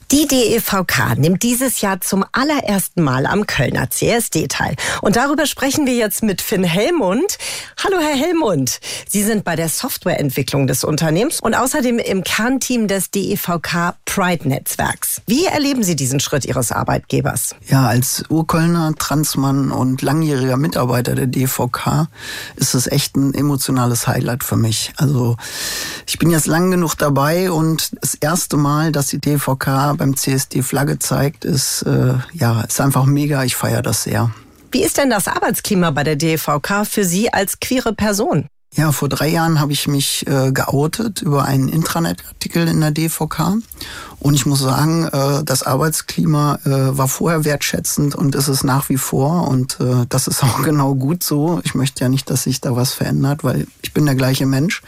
Die DEVK nimmt dieses Jahr zum allerersten Mal am Kölner CSD teil. Und darüber sprechen wir jetzt mit Finn Hellmund. Hallo, Herr Hellmund. Sie sind bei der Softwareentwicklung des Unternehmens und außerdem im Kernteam des DEVK Pride-Netzwerks. Wie erleben Sie diesen Schritt Ihres Arbeitgebers? Ja, als Urkölner, Transmann und langjähriger Mitarbeiter der DEVK ist es echt ein emotionales Highlight für mich. Also ich bin jetzt lang genug dabei und das erste Mal, dass die DEVK beim CSD Flagge zeigt, ist einfach mega. Ich feiere das sehr. Wie ist denn das Arbeitsklima bei der DEVK für Sie als queere Person? Ja, vor 3 Jahren habe ich mich geoutet über einen Intranet-Artikel in der DEVK. Und ich muss sagen, das Arbeitsklima war vorher wertschätzend und ist es nach wie vor. Und das ist auch genau gut so. Ich möchte ja nicht, dass sich da was verändert, weil ich bin der gleiche Mensch.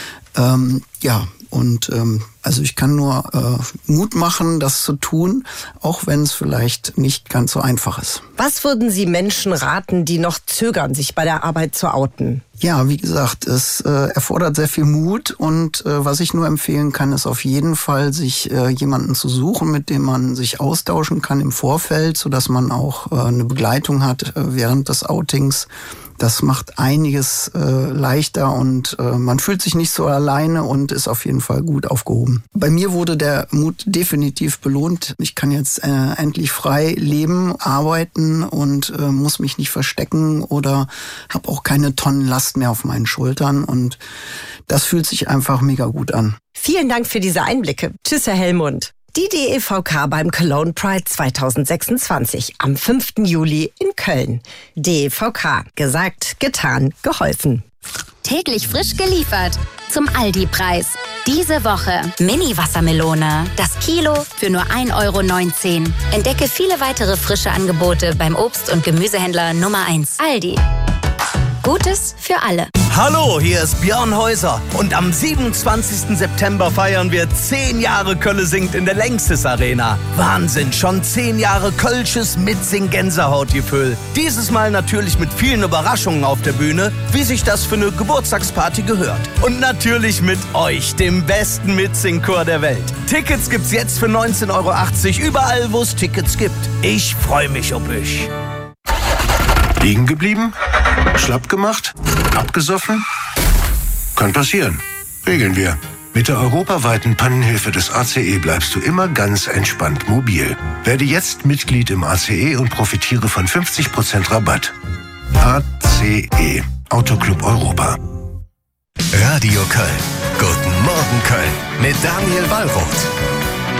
Also ich kann nur Mut machen, das zu tun, auch wenn es vielleicht nicht ganz so einfach ist. Was würden Sie Menschen raten, die noch zögern, sich bei der Arbeit zu outen? Ja, wie gesagt, es erfordert sehr viel Mut und was ich nur empfehlen kann, ist auf jeden Fall, sich jemanden zu suchen, mit dem man sich austauschen kann im Vorfeld, sodass man auch eine Begleitung hat während des Outings. Das macht einiges leichter und man fühlt sich nicht so alleine und ist auf jeden Fall gut aufgehoben. Bei mir wurde der Mut definitiv belohnt. Ich kann jetzt endlich frei leben, arbeiten und muss mich nicht verstecken oder habe auch keine Tonnen Last mehr auf meinen Schultern und das fühlt sich einfach mega gut an. Vielen Dank für diese Einblicke. Tschüss, Herr Hellmund. Die DEVK beim Cologne Pride 2026 am 5. Juli in Köln. DEVK. Gesagt, getan, geholfen. Täglich frisch geliefert zum Aldi-Preis. Diese Woche Mini-Wassermelone. Das Kilo für nur 1,19 €. Entdecke viele weitere frische Angebote beim Obst- und Gemüsehändler Nummer 1. Aldi. Gutes für alle. Hallo, hier ist Björn Häuser und am 27. September feiern wir 10 Jahre Kölle singt in der Längstes Arena. Wahnsinn, schon 10 Jahre Kölsches Mitsing-Gänsehautgefühl. Dieses Mal natürlich mit vielen Überraschungen auf der Bühne, wie sich das für eine Geburtstagsparty gehört. Und natürlich mit euch, dem besten Mitsing-Chor der Welt. Tickets gibt's jetzt für 19,80 € überall, wo es Tickets gibt. Ich freue mich auf euch. Liegen geblieben? Schlapp gemacht? Abgesoffen? Kann passieren. Regeln wir. Mit der europaweiten Pannenhilfe des ACE bleibst du immer ganz entspannt mobil. Werde jetzt Mitglied im ACE und profitiere von 50% Rabatt. ACE. Autoclub Europa. Radio Köln. Guten Morgen Köln. Mit Daniel Wallroth.